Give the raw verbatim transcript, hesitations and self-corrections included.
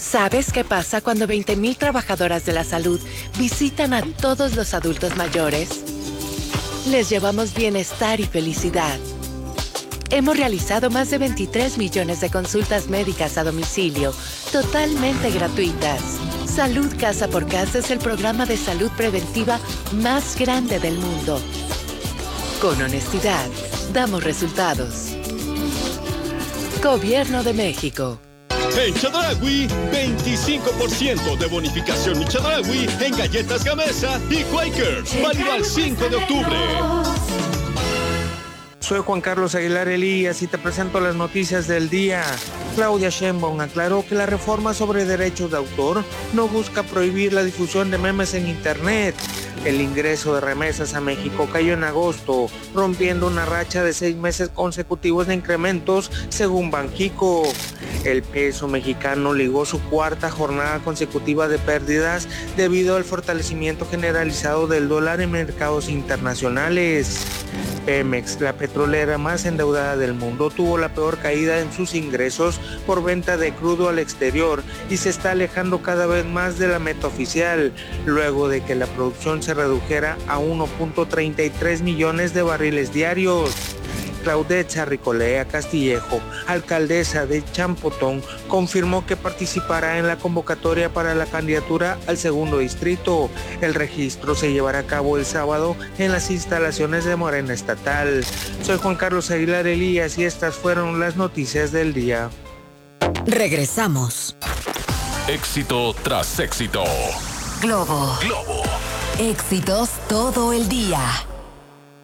¿Sabes qué pasa cuando veinte mil trabajadoras de la salud visitan a todos los adultos mayores? Les llevamos bienestar y felicidad. Hemos realizado más de veintitrés millones de consultas médicas a domicilio, totalmente gratuitas. Salud Casa por Casa es el programa de salud preventiva más grande del mundo. Con honestidad, damos resultados. Gobierno de México. En Chedraui, veinticinco por ciento de bonificación en Chedraui en galletas Gamesa y Quaker. Válido al cinco de octubre. Soy Juan Carlos Aguilar Elías y te presento las noticias del día. Claudia Sheinbaum aclaró que la reforma sobre derechos de autor no busca prohibir la difusión de memes en Internet. El ingreso de remesas a México cayó en agosto, rompiendo una racha de seis meses consecutivos de incrementos, según Banxico. El peso mexicano ligó su cuarta jornada consecutiva de pérdidas debido al fortalecimiento generalizado del dólar en mercados internacionales. Pemex, la petrolera más endeudada del mundo, tuvo la peor caída en sus ingresos por venta de crudo al exterior y se está alejando cada vez más de la meta oficial, luego de que la producción se redujera a uno punto treinta y tres millones de barriles diarios. Claudetza Ricolea Castillejo, alcaldesa de Champotón, confirmó que participará en la convocatoria para la candidatura al segundo distrito. El registro se llevará a cabo el sábado en las instalaciones de Morena Estatal. Soy Juan Carlos Aguilar Elías y estas fueron las noticias del día. Regresamos. Éxito tras éxito. Globo. Globo. Éxitos todo el día.